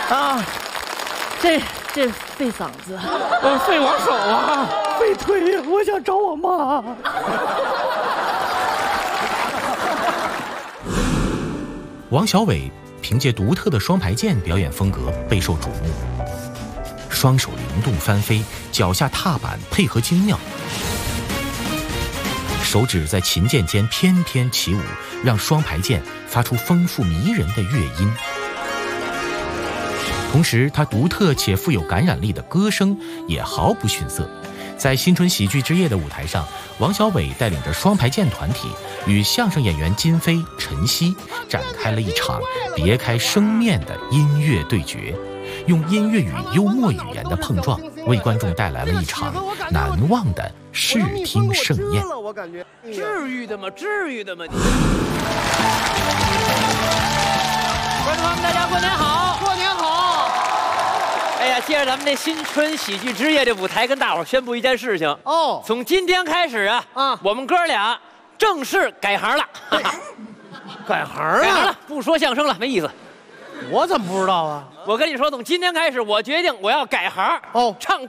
啊，这费嗓子， 费我手啊， 费腿呀，我想找我妈。 王小伟凭借独特的双排剑表演风格备受瞩目，双手灵动翻飞，脚下踏板配合精妙，手指在琴键间翩翩起舞，让双排剑发出丰富迷人的乐音。同时，他独特且富有感染力的歌声也毫不逊色。在新春喜剧之夜的舞台上，王小伟带领着双排剑团体与相声演员金飞、陈曦展开了一场别开生面的音乐对决，用音乐与幽默语言的碰撞，为观众带来了一场难忘的视听盛宴。 我感觉至于的吗？至于的吗？ 观众朋友们，大家过年好！ 过年好！ 哎呀，借着咱们这新春喜剧之夜这舞台，跟大伙儿宣布一件事情哦， 从今天开始啊，我们哥俩正式改行了。 改行改行了了，， 不说相声了，没意思。 我怎么不知道啊？ 我跟你说，从今天开始，我决定我要改行哦唱